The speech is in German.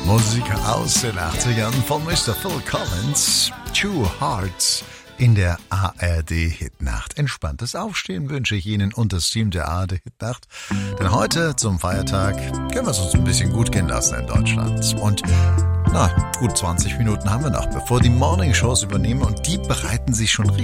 Musik aus den 80ern von Mr. Phil Collins, Two Hearts in der ARD-Hitnacht. Entspanntes Aufstehen wünsche ich Ihnen und das Team der ARD-Hitnacht. Denn heute zum Feiertag können wir es uns ein bisschen gut gehen lassen in Deutschland. Und gut 20 Minuten haben wir noch, bevor die Morning-Shows übernehmen und die bereiten sich schon